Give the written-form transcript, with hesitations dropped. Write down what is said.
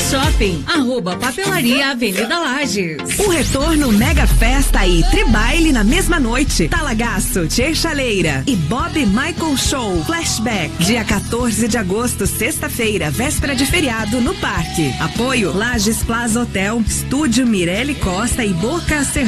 Shopping, @Papelaria Avenida Lages. O retorno Mega Festa e Tribaile na mesma noite. Talagaço, Tchê Chaleira e Bob Michael Show Flashback. Dia 14 de agosto, sexta-feira, véspera de feriado no Parque. Apoio Lages Plaza Hotel, Estúdio Mirelle Costa e Boca Serrana.